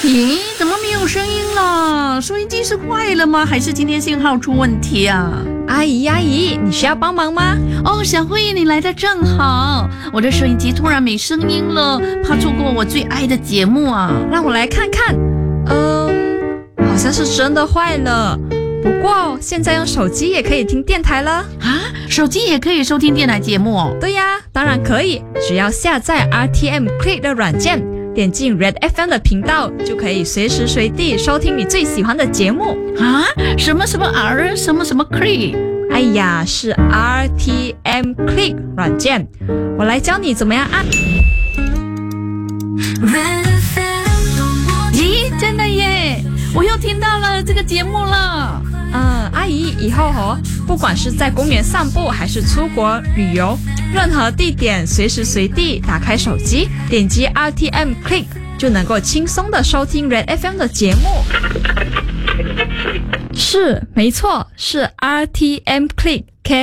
咦，怎么没有声音了？收音机是坏了吗？还是今天信号出问题啊？ 阿姨，你需要帮忙吗？ 哦，小慧，你来的正好，我的收音机突然没声音了，怕错过我最爱的节目啊。 让我来看看。好像是真的坏了。不过现在用手机也可以听电台了啊！手机也可以收听电台节目哦？ 对呀，当然可以，只要下载 RTM Click 的软件，点进 Red FM 的频道，就可以随时随地收听你最喜欢的节目啊！什么 R 什么 Click？ 哎呀，是 RTM Click 软件，我来教你怎么样按。 咦，真的耶！我又听到了这个节目了。 阿姨，以后不管是在公园散步还是出国旅游，任何地点随时随地打开手机，点击 RTM Click 就能够轻松的收听 Red FM 的节目。是，没错，是 RTM Click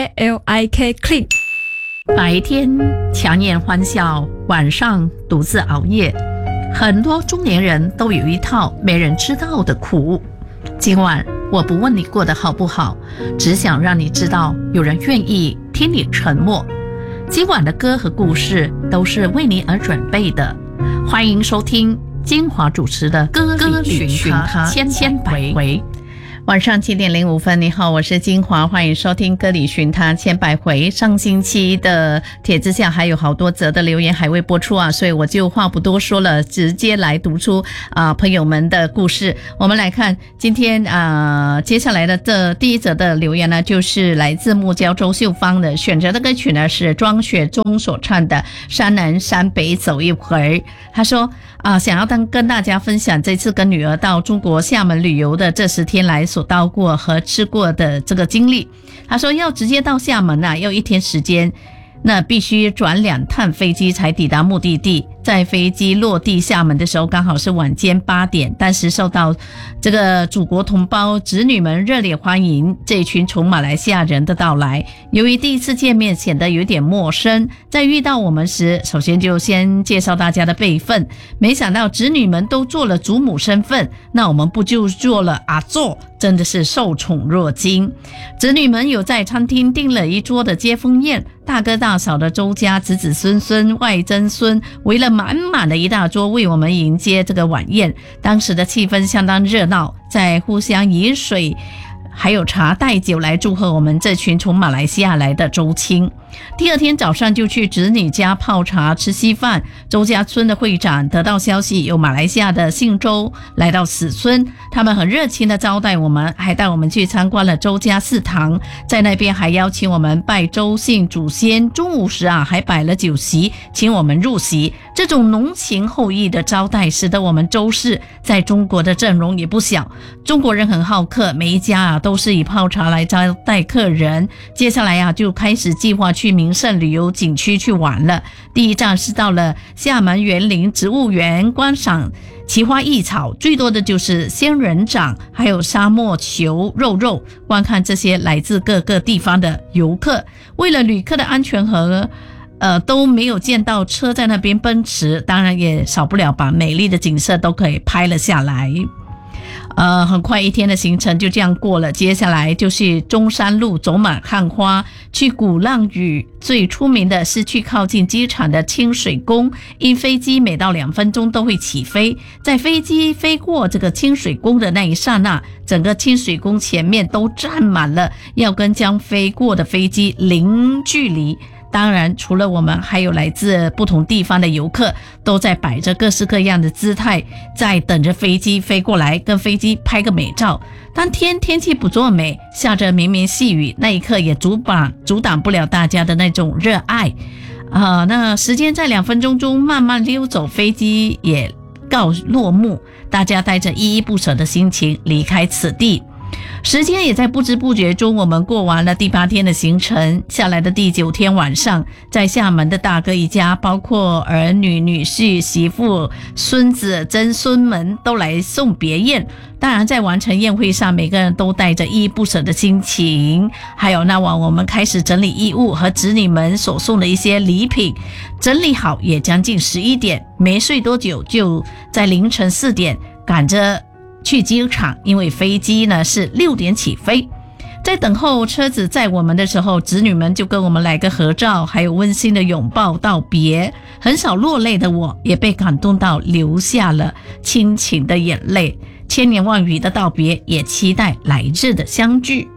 KLIK Click。 白天强颜欢笑，晚上独自熬夜。很多中年人都有一套没人知道的苦。今晚我不问你过得好不好，只想让你知道有人愿意听你沉默。今晚的歌和故事都是为你而准备的，欢迎收听金华主持的歌里寻他千百回。晚上7点05分，你好，我是金华，欢迎收听歌里寻他千百回。上星期的帖子下还有好多则的留言还未播出啊，所以我就话不多说了，直接来读出朋友们的故事。我们来看今天接下来的这第一则的留言呢，就是来自木胶周秀芳的，选择的歌曲呢是庄雪忠所唱的《山南山北走一回》。他说想要跟大家分享这次跟女儿到中国厦门旅游的这10天来所到过和吃过的这个经历。他说要直接到厦门要1天时间，那必须转2趟飞机才抵达目的地。在飞机落地厦门的时候刚好是晚间8点，但是受到这个祖国同胞子女们热烈欢迎这一群从马来西亚人的到来。由于第一次见面显得有点陌生，在遇到我们时首先就先介绍大家的辈分，没想到子女们都做了祖母身份，那我们不就做了阿祖，真的是受宠若惊。子女们有在餐厅订了一桌的接风宴，大哥大嫂的周家子子孙孙外曾孙围了满满的一大桌为我们迎接这个晚宴。当时的气氛相当热闹，在互相以水还有茶代酒来祝贺我们这群从马来西亚来的周亲。第2天早上就去侄女家泡茶吃稀饭。周家村的会长得到消息有马来西亚的姓周来到此村，他们很热情的招待我们，还带我们去参观了周家祠堂，在那边还邀请我们拜周姓祖先。中午时还摆了酒席请我们入席。这种浓情厚谊的招待使得我们周氏在中国的阵容也不小。中国人很好客，每一家都是以泡茶来招待客人。接下来就开始计划去名胜旅游景区去玩了。第一站是到了厦门园林植物园观赏奇花异草，最多的就是仙人掌还有沙漠球肉，观看这些来自各个地方的游客。为了旅客的安全和都没有见到车在那边奔驰，当然也少不了把美丽的景色都可以拍了下来。很快1天的行程就这样过了。接下来就是中山路走马看花，去鼓浪屿。最出名的是去靠近机场的清水宫，因飞机每到2分钟都会起飞，在飞机飞过这个清水宫的那一刹那，整个清水宫前面都站满了要跟将飞过的飞机零距离。当然除了我们，还有来自不同地方的游客都在摆着各式各样的姿态，在等着飞机飞过来跟飞机拍个美照。当天气不作美，下着绵绵细雨，那一刻也阻挡不了大家的那种热爱。那时间在2分钟中慢慢溜走，飞机也告落幕，大家带着依依不舍的心情离开此地。时间也在不知不觉中，我们过完了第8天的行程。下来的第9天晚上，在厦门的大哥一家，包括儿女、女婿、媳妇、孙子、曾孙们都来送别宴。当然在完成宴会上，每个人都带着依依不舍的心情。还有那晚我们开始整理衣物和子女们所送的一些礼品，整理好也将近11点，没睡多久就在凌晨4点赶着去机场，因为飞机呢是6点起飞。在等候车子载我们的时候，子女们就跟我们来个合照，还有温馨的拥抱道别。很少落泪的我也被感动到流下了亲情的眼泪。千言万语的道别，也期待来日的相聚。